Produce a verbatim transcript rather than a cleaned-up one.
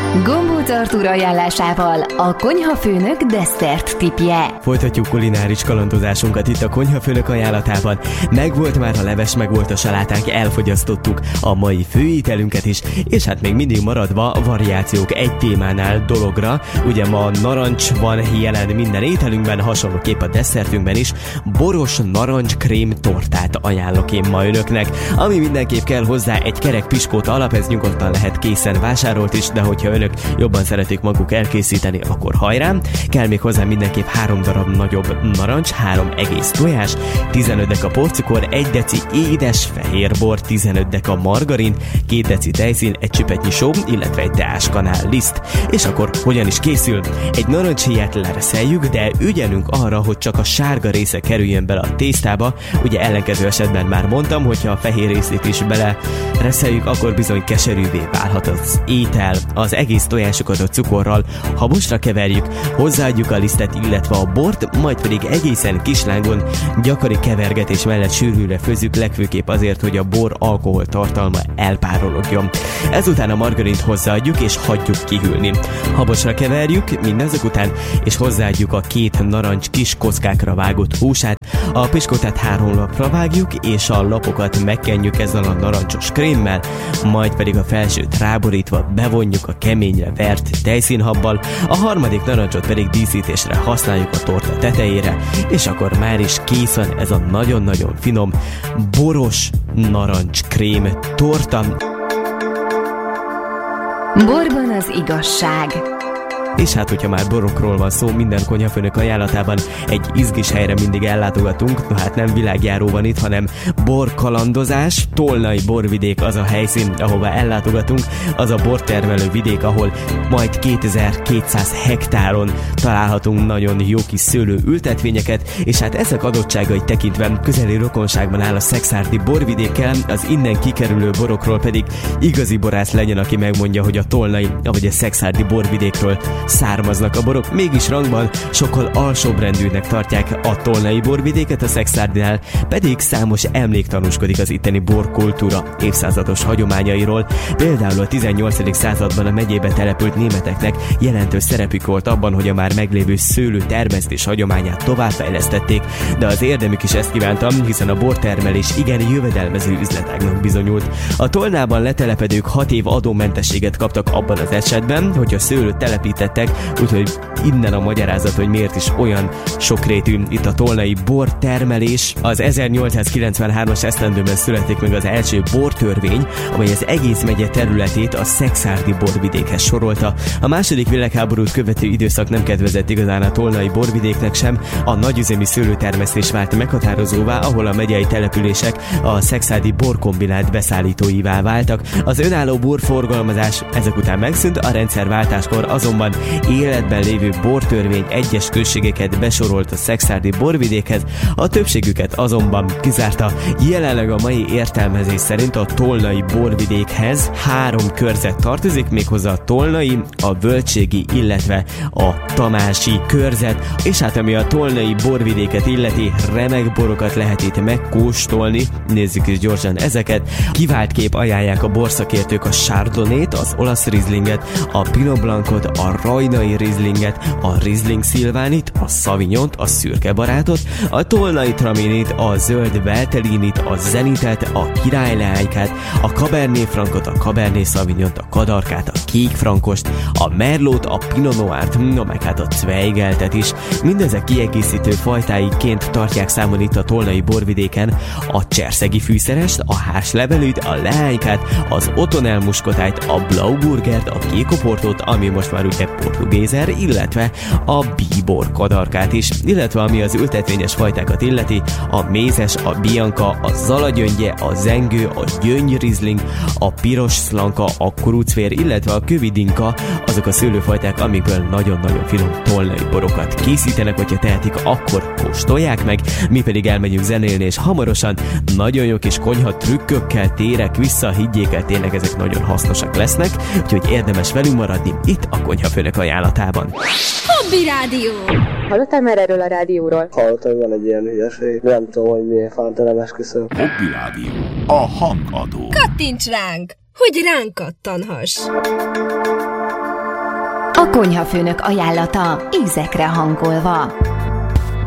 Gombóc Artúr ajánlásával a konyhafőnök desszert tipje. Folytatjuk kulináris kalandozásunkat itt a konyhafőnök ajánlatában. Megvolt már a leves, megvolt a salátánk, elfogyasztottuk a mai főételünket is, és hát még mindig maradva variációk egy témánál dologra. Ugye ma narancs van jelen minden ételünkben, hasonlóképp a desszertünkben is. Boros narancskrém tortát ajánlok én ma önöknek, ami mindenképp kell hozzá egy kerek piskóta alap, ez nyugodtan lehet készen vásárolt is, de hogyha önök jobban szeretik maguk elkészíteni, akkor hajrá. Kell még hozzá mindenképp három darab nagyobb narancs, három egész tojás, tizenöt deka porcukor, egy deci édes fehérbor, tizenöt deka margarin, két deci tejszín, egy csipetnyi só, illetve egy teáskanál liszt. És akkor hogyan is készül? Egy narancshéját lereszeljük, de ügyelünk arra, hogy csak a sárga része kerüljön bele a tésztába. Ugye ellenkező esetben már mondtam, hogyha a fehér részét is bele reszeljük, akkor bizony keserűvé válhat az étel. Az egész tojásokat a cukorral habosra keverjük, hozzáadjuk a lisztet, illetve a bort, majd pedig egészen kislángon gyakori kevergetés mellett sűrűre főzzük, legfőképp azért, hogy a bor alkohol tartalma elpárologjon. Ezután a margarint hozzáadjuk és hagyjuk kihűlni. Habosra keverjük mindezek után, és hozzáadjuk a két narancs kis kockákra vágott húsát. A piskótát három lapra vágjuk, és a lapokat megkenjük ezzel a narancsos krémmel, majd pedig a felsőt ráborítva bevonjuk a keményre vert tejszínhabbal, a harmadik narancsot pedig díszítésre használjuk a torta tetejére, és akkor már is kész van ez a nagyon-nagyon finom boros narancskrém torta. Borban az igazság. És hát, hogyha már borokról van szó, minden konyhafőnök ajánlatában egy izgis helyre mindig ellátogatunk, no hát nem világjáró van itt, hanem borkalandozás. Tolnai borvidék az a helyszín, ahova ellátogatunk, az a bortermelő vidék, ahol majd kétezer-kétszáz hektáron találhatunk nagyon jó kis szőlőültetvényeket, és hát ezek adottságait tekintve közeli rokonságban áll a szekszárdi borvidékkel, az innen kikerülő borokról pedig igazi borász legyen, aki megmondja, hogy a tolnai, vagy a szekszárdi borvidékről származnak a borok, mégis rangban sokkal alsóbbrendűnek tartják a tolnai borvidéket, a Szekszárdinál pedig számos emlék tanúskodik az itteni borkultúra évszázados hagyományairól. Például a tizennyolcadik században a megyébe települt németeknek jelentős szerepük volt abban, hogy a már meglévő szőlő termesztés hagyományát továbbfejlesztették, de az érdemük is ezt kívántam, hiszen a bortermelés igen jövedelmező üzletágnak bizonyult. A Tolnában letelepedők hat év adómentességet kaptak abban az esetben, hogy a szőlőt telepítettek, úgyhogy innen a magyarázat, hogy miért is olyan sokrétű itt a tolnai bortermelés. Az ezernyolcszázkilencvenhármas esztendőben születik meg az első bortörvény, amely az egész megye területét a szekszárdi borvidékhez sorolta. A második világháborút követő időszak nem kedvezett igazán a tolnai borvidéknek sem, a nagyüzemi szőlőtermesztés vált meghatározóvá, ahol a megyei települések a szekszárdi borkombinát beszállítóivá váltak. Az önálló borforgalmazás ezek után megszűnt, a rendszerváltáskor azonban életben lévő bortörvény egyes községeket besorolt a szekszárdi borvidékhez, a többségüket azonban kizárta. Jelenleg a mai értelmezés szerint a tolnai borvidékhez három körzet tartozik, méghozzá a tolnai, a völgységi, illetve a tamási körzet, és hát ami a tolnai borvidéket illeti, remek borokat lehet itt megkóstolni. Nézzük is gyorsan ezeket. Kivált kép ajánlják a borszakértők a Chardonnay-t, az olasz Rieslinget, a Pinot Blancot, a rajnai Rieslinget, a Riesling Szilvánit, a Sauvignont, a szürke barátot, a tolnai Traminit, a zöld Veltelinit, a Zenitet, a királyleánykát, a Cabernet Francot, a Cabernet Sauvignont, a Kadarkát, a kék frankost, a Merlot, a Pinot Noirt, no meg hát a Zweigeltet is. Mindezek kiegészítő fajtáiként tartják számon itt a tolnai borvidéken a cserszegi fűszerest, a hárslevelűt, a leánykát, az Otonel muskotájt, a Blauburgert, a Kékoportot, ami most már ugye portugézer, illetve a bíbor kadarkát is, illetve ami az ültetvényes fajtákat illeti, a mézes, a bianca, a zalagyöngye, a zengő, a gyöngy Riesling, a piros szlanka, a kurucfér, illetve a kövidinka, azok a szőlőfajták, amikből nagyon-nagyon finom tolnai borokat készítenek, hogyha tehetik, akkor kóstolják meg, mi pedig elmegyünk zenélni, és hamarosan nagyon jó kis konyha trükkökkel térek vissza, higgyék el, tényleg ezek nagyon hasznosak lesznek, úgyhogy érdemes velünk maradni itt a Konyhafőnök ajánlatában. Hobby Rádió! Hallottál már erről a rádióról? Hallottam, hogy van egy ilyen hülyeség. Nem tudom, hogy miért fánt, nem esküszöm. Hobby Rádió. A hangadó. Kattints ránk, hogy ránk kattanhass! Konyhafőnök ajánlata ízekre hangolva.